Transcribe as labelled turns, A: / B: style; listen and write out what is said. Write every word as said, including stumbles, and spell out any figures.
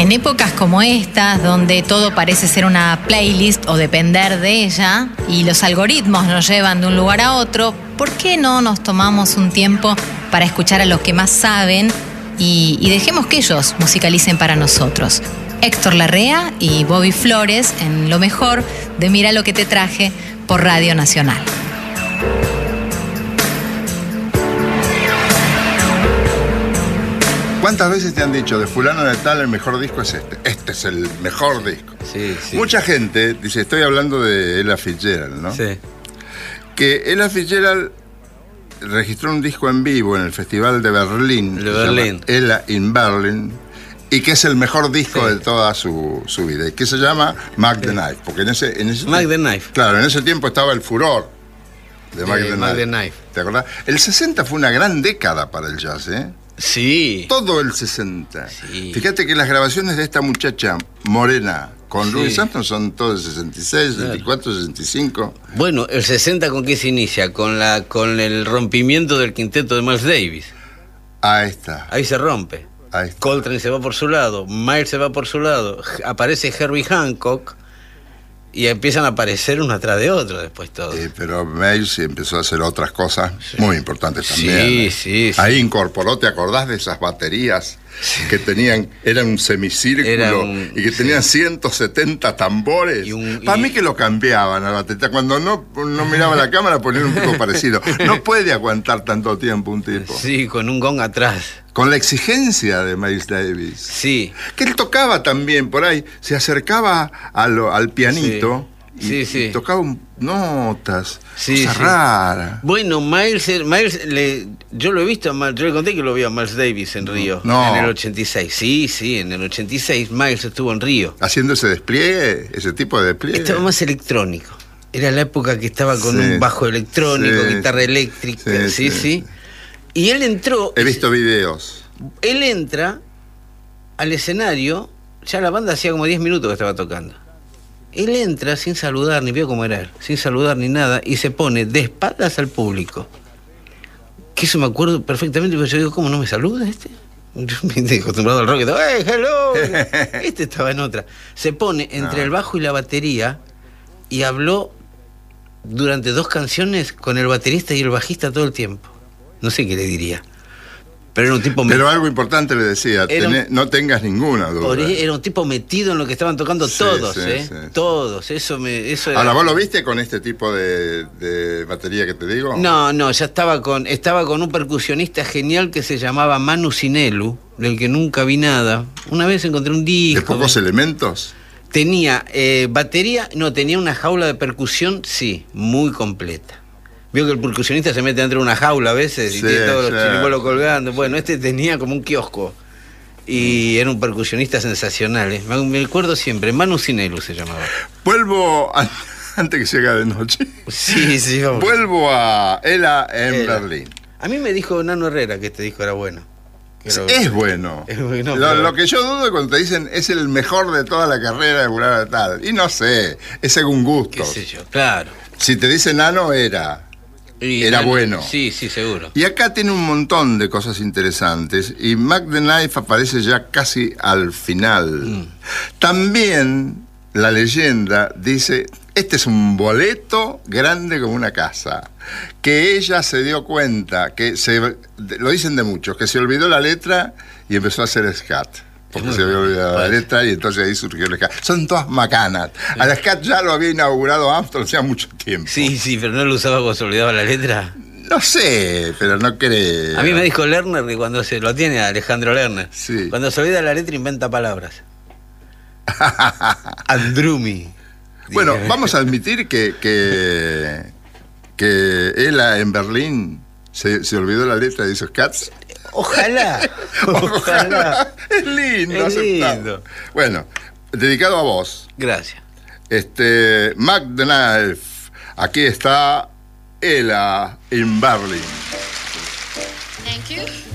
A: En épocas como estas, donde todo parece ser una playlist o depender de ella, y los algoritmos nos llevan de un lugar a otro, ¿por qué no nos tomamos un tiempo para escuchar a los que más saben y, y dejemos que ellos musicalicen para nosotros? Héctor Larrea y Bobby Flores en lo mejor de Mira lo que te traje por Radio Nacional.
B: ¿Cuántas veces te han dicho de fulano de tal el mejor disco es este? Este es el mejor disco.
C: Sí, sí.
B: Mucha gente dice, estoy hablando de Ella Fitzgerald, ¿no?
C: Sí.
B: Que Ella Fitzgerald registró un disco en vivo en el Festival de Berlín.
C: De Berlín.
B: Ella in Berlin. Y que es el mejor disco sí. de toda su, su vida. Y que se llama Mac sí. the Knife. Porque en ese, en ese
C: Mac
B: tiempo,
C: the Knife.
B: Claro, en ese tiempo estaba el furor de Mac,
C: eh,
B: the,
C: Mac
B: Knife.
C: the Knife.
B: ¿Te acordás? El sesenta fue una gran década para el jazz, ¿eh?
C: Sí.
B: Todo el sesenta.
C: Sí.
B: Fíjate que las grabaciones de esta muchacha morena con sí. Louis Armstrong son todos de sesenta y seis, sesenta y cuatro, claro. sesenta y cinco.
C: Bueno, el sesenta ¿con qué se inicia? Con la con el rompimiento del quinteto de Miles Davis.
B: Ahí está.
C: Ahí se rompe.
B: Ahí está.
C: Coltrane se va por su lado, Miles se va por su lado, aparece Herbie Hancock y empiezan a aparecer uno atrás de otro después todos.
B: Eh, pero Miles empezó a hacer otras cosas sí. muy importantes también.
C: Sí,
B: ¿eh?
C: sí, sí.
B: Ahí incorporó, ¿te acordás de esas baterías sí. que tenían, eran un semicírculo Era un, y que tenían sí. ciento setenta tambores? Un, Para y... mí que lo cambiaban a la batería. Cuando no, no miraba la cámara ponían un poco parecido. No puede aguantar tanto tiempo un tipo.
C: Sí, con un gong atrás.
B: Con la exigencia de Miles Davis.
C: Sí.
B: Que él tocaba también por ahí, se acercaba a lo, al pianito
C: sí.
B: y,
C: Sí, sí.
B: y tocaba un, notas,
C: sí,
B: cosas
C: sí.
B: raras.
C: Bueno, Miles, Miles le, yo lo he visto, yo le conté que lo vi a Miles Davis en Río,
B: no.
C: en el ochenta y seis. Sí, sí, en el ochenta y seis Miles estuvo en Río.
B: Haciendo ese despliegue, ese tipo de despliegue.
C: Estaba más electrónico. Era la época que estaba con sí. un bajo electrónico, sí. guitarra eléctrica, sí, sí, sí. sí. Y él entró...
B: He visto videos.
C: Él entra al escenario, ya la banda hacía como diez minutos que estaba tocando. Él entra sin saludar, ni vio cómo era él, sin saludar ni nada, y se pone de espaldas al público. Que eso me acuerdo perfectamente, pero yo digo, ¿cómo no me saluda este? Yo me estoy acostumbrado al rock, y digo, ¡hey, hello! Este estaba en otra. Se pone entre no. el bajo y la batería y habló durante dos canciones con el baterista y el bajista todo el tiempo. No sé qué le diría. Pero era un tipo...
B: Pero algo importante le decía, tené, un, no tengas ninguna duda.
C: Era un tipo metido en lo que estaban tocando sí, todos, sí, ¿eh? Sí, todos. Eso me, eso era...
B: Ahora, ¿vos lo viste con este tipo de, de batería que te digo?
C: No, no, ya estaba con, estaba con un percusionista genial que se llamaba Manu Sinelu, del que nunca vi nada. Una vez encontré un disco...
B: ¿De pocos
C: ¿ves?
B: elementos?
C: Tenía eh, batería, no, tenía una jaula de percusión, sí, muy completa. Vio que el percusionista se mete dentro de una jaula a veces y sí, tiene todos sí, los chiribolos sí, colgando. Bueno, este tenía como un kiosco. Y era un percusionista sensacional. ¿eh? Me, me acuerdo siempre. Manu Sinelu se llamaba.
B: Vuelvo a, antes que se haga de noche.
C: Sí, sí, vamos.
B: Vuelvo a Ella en
C: Ella.
B: Berlín.
C: A mí me dijo Nano Herrera que este disco era bueno.
B: Era es bueno.
C: Es bueno
B: lo,
C: pero...
B: lo que yo dudo es cuando te dicen es el mejor de toda la carrera de fulano de tal. Y no sé, es según gustos.
C: ¿Qué sé yo? Claro.
B: Si te dice Nano, era...
C: Y
B: era
C: Nano,
B: bueno.
C: Sí, sí, seguro.
B: Y acá tiene un montón de cosas interesantes. Y Mac the Knife aparece ya casi al final. Mm. También la leyenda dice, este es un boleto grande como una casa. Que ella se dio cuenta, que se, lo dicen de muchos, que se olvidó la letra y empezó a hacer scat. Porque se había olvidado la letra y entonces ahí surgió el scat. Son todas macanas. Sí. Al scat ya lo había inaugurado Armstrong hacía mucho tiempo.
C: Sí, sí, pero no lo usaba cuando se olvidaba la letra.
B: No sé, pero no creo.
C: A mí me dijo Lerner que cuando se lo tiene Alejandro Lerner,
B: sí.
C: cuando se olvida la letra inventa palabras. Andrumi.
B: Bueno, vamos a admitir que que, que Ella en Berlín se, se olvidó la letra de esos cats.
C: Ojalá, ojalá. Ojalá.
B: Es lindo,
C: es lindo.
B: Bueno, dedicado a vos.
C: Gracias.
B: Este, Mac the Knife. Aquí está Ella in Berlin.
A: Thank you.